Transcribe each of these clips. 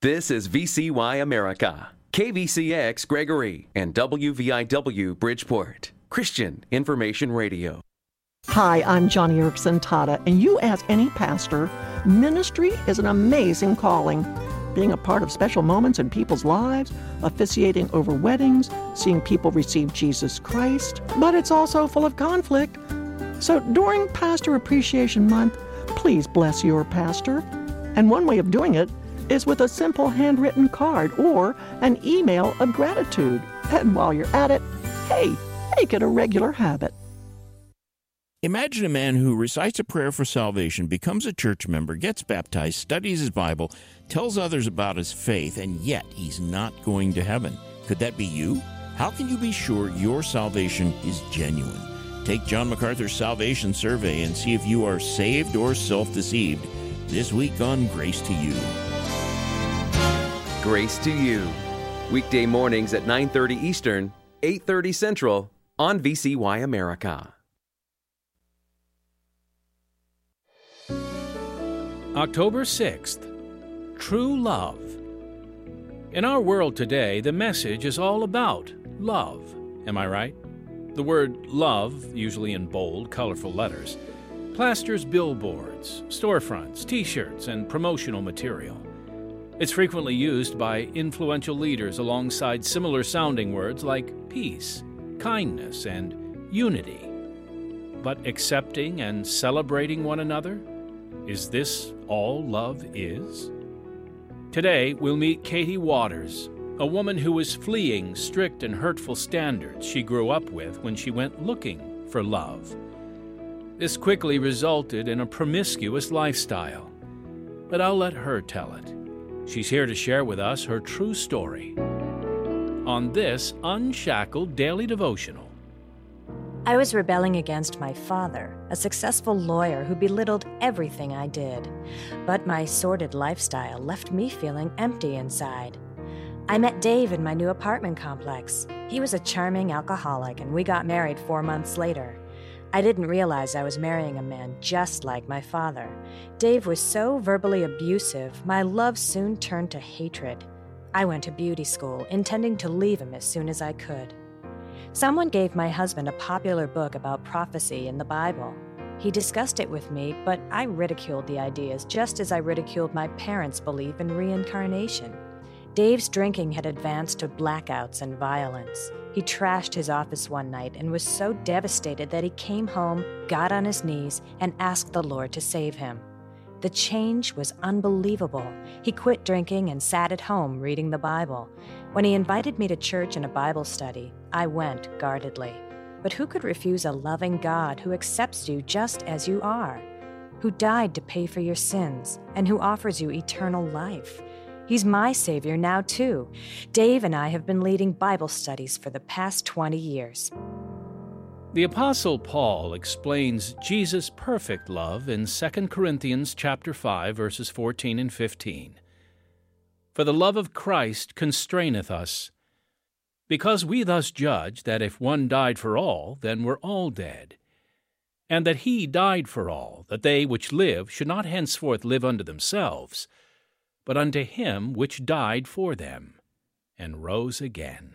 This is VCY America, KVCX Gregory, and WVIW Bridgeport, Christian Information Radio. Hi, I'm Johnny Erickson Tata, and you ask any pastor, ministry is an amazing calling. Being a part of special moments in people's lives, officiating over weddings, seeing people receive Jesus Christ, but it's also full of conflict. So during Pastor Appreciation Month, please bless your pastor. And one way of doing it is with a simple handwritten card or an email of gratitude. And while you're at it, hey, make it a regular habit. Imagine a man who recites a prayer for salvation, becomes a church member, gets baptized, studies his Bible, tells others about his faith, and yet he's not going to heaven. Could that be you? How can you be sure your salvation is genuine? Take John MacArthur's Salvation Survey and see if you are saved or self-deceived. This week on Grace to You. Grace to You. Weekday mornings at 9:30 Eastern, 8:30 Central on VCY America. October 6th, True Love. In our world today, the message is all about love. Am I right? The word love, usually in bold, colorful letters, plasters billboards, storefronts, t-shirts, and promotional material. It's frequently used by influential leaders alongside similar-sounding words like peace, kindness, and unity. But accepting and celebrating one another? Is this all love is? Today, we'll meet Katie Waters, a woman who was fleeing strict and hurtful standards she grew up with when she went looking for love. This quickly resulted in a promiscuous lifestyle, but I'll let her tell it. She's here to share with us her true story on this Unshackled Daily Devotional. I was rebelling against my father, a successful lawyer who belittled everything I did. But my sordid lifestyle left me feeling empty inside. I met Dave in my new apartment complex. He was a charming alcoholic, and we got married 4 months later. I didn't realize I was marrying a man just like my father. Dave was so verbally abusive, my love soon turned to hatred. I went to beauty school, intending to leave him as soon as I could. Someone gave my husband a popular book about prophecy in the Bible. He discussed it with me, but I ridiculed the ideas just as I ridiculed my parents' belief in reincarnation. Dave's drinking had advanced to blackouts and violence. He trashed his office one night and was so devastated that he came home, got on his knees, and asked the Lord to save him. The change was unbelievable. He quit drinking and sat at home reading the Bible. When he invited me to church and a Bible study, I went guardedly. But who could refuse a loving God who accepts you just as you are, who died to pay for your sins, and who offers you eternal life? He's my Savior now, too. Dave and I have been leading Bible studies for the past 20 years. The Apostle Paul explains Jesus' perfect love in 2 Corinthians chapter 5, verses 14 and 15. For the love of Christ constraineth us, because we thus judge that if one died for all, then we're all dead, and that he died for all, that they which live should not henceforth live unto themselves, but unto him which died for them, and rose again.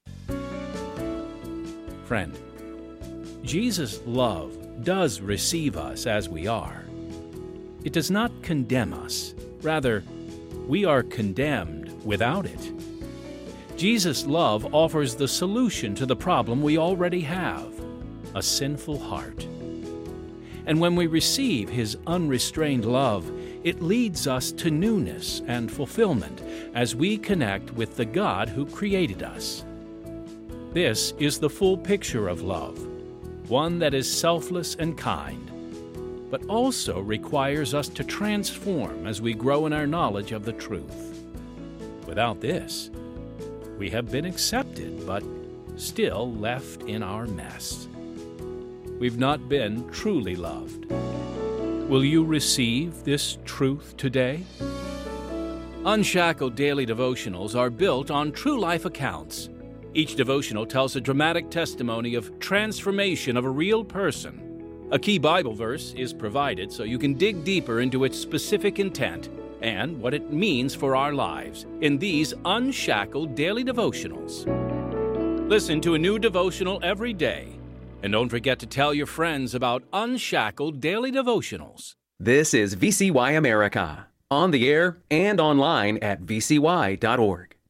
Friend, Jesus' love does receive us as we are. It does not condemn us. Rather, we are condemned without it. Jesus' love offers the solution to the problem we already have, a sinful heart. And when we receive His unrestrained love, it leads us to newness and fulfillment as we connect with the God who created us. This is the full picture of love, one that is selfless and kind, but also requires us to transform as we grow in our knowledge of the truth. Without this, we have been accepted, but still left in our mess. We've not been truly loved. Will you receive this truth today? Unshackled Daily Devotionals are built on true life accounts. Each devotional tells a dramatic testimony of transformation of a real person. A key Bible verse is provided so you can dig deeper into its specific intent and what it means for our lives in these unshackled daily devotionals. Listen to a new devotional every day, and don't forget to tell your friends about Unshackled Daily Devotionals. This is VCY America, on the air and online at vcy.org.